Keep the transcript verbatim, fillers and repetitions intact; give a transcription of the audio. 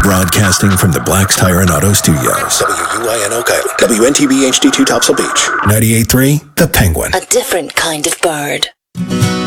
Broadcasting from the Black's Tire and Auto Studios. W U I N Oak Island. W N T B H D two Topsail Beach. ninety-eight point three The Penguin. A different kind of bird.